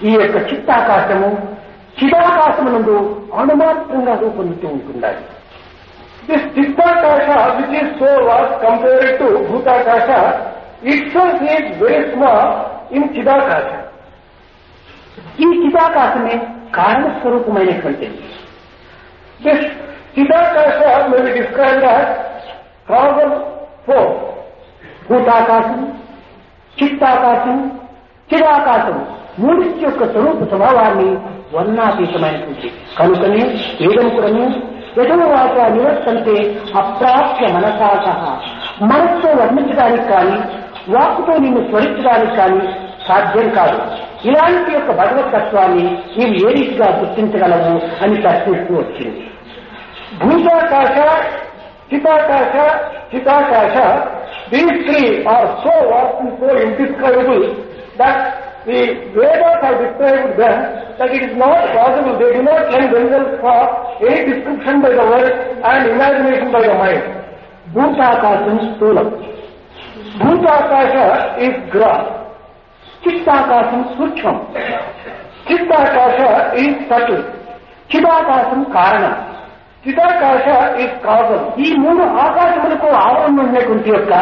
ఈ యొక్క చిత్తాకాశము చిదాకాశమునందు అణుమాత్రంగా రూపొందుతూ ఉంటున్నాడు. This Chitta-kasha, which is so vast compared to Bhuta-kasha, itself is very small in Chidakasha. ఈ చిదాకాశమే కారణస్వరూపమైనటువంటిది. This Chidakasha may be described as causal force. భూతాకాశం, చిత్తాకాశం, చిదాకాశం మూడింటి యొక్క స్వరూప స్వభావాన్ని వర్ణాతీతమైనటువంటి కనుకనే వేదముకులను యథోవాచ నివర్తంతే అప్రాప్య మనసా సహా. మనస్సుతో వర్ణించడానికి కానీ వాక్కుతో నిన్ను స్మరించడానికి కానీ సాధ్యం కాదు. ఇలాంటి యొక్క భగవతత్వాన్ని నీవు ఏ రీతిగా గుర్తించగలవు అని ప్రశ్నిస్తూ వచ్చింది. Bhuta-kasha, Chitta-kasha, Chitta-kasha, these three are so vast and so indescribable that the Vedas have described them that it is not possible. They do not lend themselves for any description by the word and imagination by the mind. భూతాకాశం స్థూలం, Bhuta-kasha is gross. చిత్తాకాశం సూక్ష్మం, Chitta-kasha is subtle. చిదాకాశం కారణం, Chitta-kasha is causal. ఈ మూడు ఆకాశములకు ఆవరణ ఉన్నటువంటి యొక్క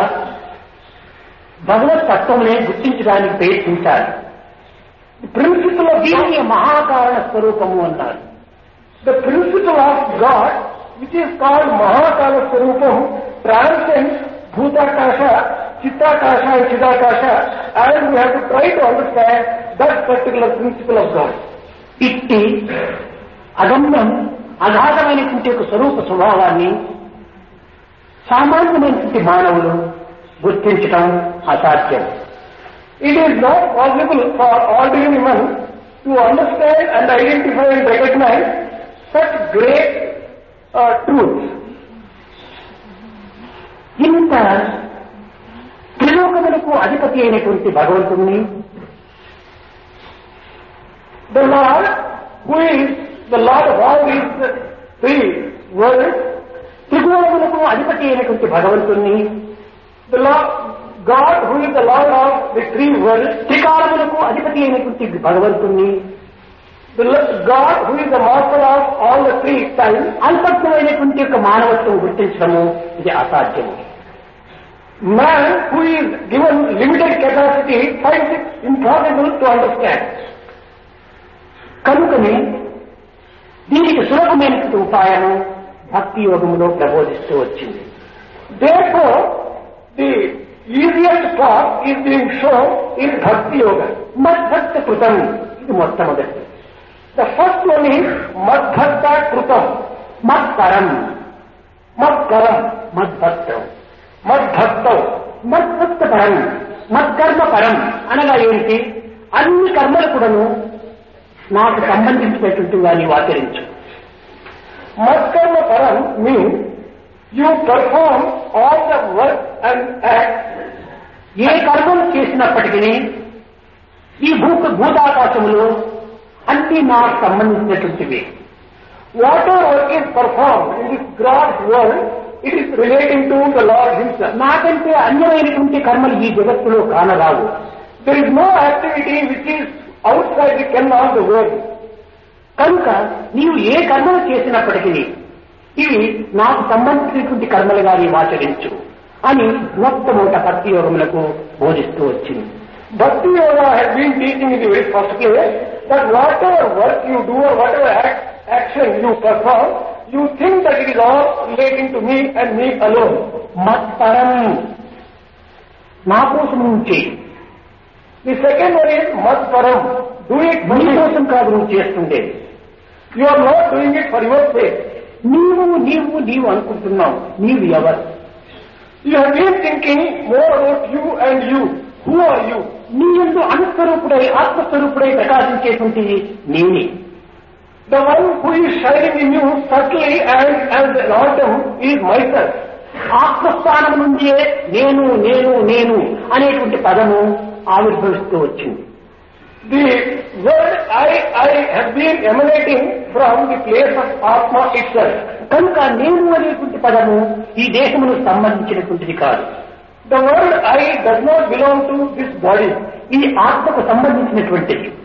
భగవత్ తత్వమునే గుర్తించడానికి ప్రయత్నించాలి. Principle of దీనిని మహాకారణ స్వరూపము అన్నారు. The principle of God, which is called Mahakala Swarupam, transcends Bhuta-kasha, Chitta-kasha and Chidakasha, and we have to try to understand that particular principle of God. ఇట్టి అగమ్యం అగాధమైనటువంటి యొక్క స్వరూప స్వభావాన్ని సామాన్యమైనటువంటి మానవులు గుర్తించటం అసాధ్యం. It is not possible for ordinary men to understand and identify and recognize such great truths. ఇంత త్రిలోకములకు అధిపతి అయినటువంటి భగవంతుణ్ణి, The Lord, who is the Lord of all these three worlds, త్రిగుణములకు అధిపతి అయినటువంటి భగవంతుణ్ణి, the Lord, God, who is the Lord of the three worlds, త్రికాలములకు అధిపతి అయినటువంటి భగవంతుణ్ణి, God, who is the master of all the three times, అల్పత్వమైనటువంటి యొక్క మానవత్వం గుర్తించడము ఇది అసాధ్యము. man who is given limited capacity finds it impossible to understand. కనుకనే దీనికి సులభమైనటువంటి ఉపాయము భక్తి యోగములో ప్రబోధిస్తూ వచ్చింది. Therefore, the easiest path is being shown in Bhakti Yoga. మద్భక్త కృతం, ఇది మొట్టమొదటి. The first one is Madbhakta Krutam, మత్పరం, Madkaram, మద్భక్తం, Madbhaktam, మద్భక్త పరం, మత్కర్మ పరం అనగా ఏమిటి? అన్ని కర్మలు కూడాను నాకు సంబంధించినటువంటిగా నీవు ఆచరించు. Madkarma Param means you perform all the work and acts. ఏ కర్మలు చేసినప్పటికీ ఈ భూతాకాశములో అన్ని నాకు సంబంధించినటువంటివి. Whatever work is performed in this gross world, it is relating to the Lord Himself. నాకంటే అన్యమైనటువంటి కర్మలు ఈ జగత్తులో కానరావు. There is no activity which is outside the ken of the world. కనుక నీవు ఏ కర్మలు చేసినప్పటికీ ఇవి నాకు సంబంధించినటువంటి కర్మలుగా నీవు ఆచరించు అని మొట్టమొదట భక్తి యోగములకు బోధిస్తూ వచ్చింది. Bhakti Yoga has been teaching in the very first place that whatever work you do or whatever action you perform, you think that it is all relating to me and me alone. మత్పరం, నా కోసం నుంచి. The second one is Madparam. Do it for నీ me. కోసం కాదు నువ్వు చేస్తుండేది. You are not doing it for your sake. నీవు అనుకుంటున్నావు. నీవు ఎవరు? You have been thinking more about you and you. Who are you? నీ యందు అనుస్వరూపుడై ఆత్మస్వరూపుడై ప్రకాశించేటువంటి నేనే. The one who is shining in you subtly and as an autumn is myself. ఆత్మస్థానం నుంచే నేను నేను నేను అనేటువంటి పదము ఆవిర్భవిస్తూ వచ్చింది. The word I have been emanating from the place of Atma itself. కనుక నేను అనేటువంటి పదము ఈ దేశమునకు సంబంధించినటువంటిది కాదు. The word I does not belong to this body. ఇది ఆత్మకు సంబంధించినటువంటిది.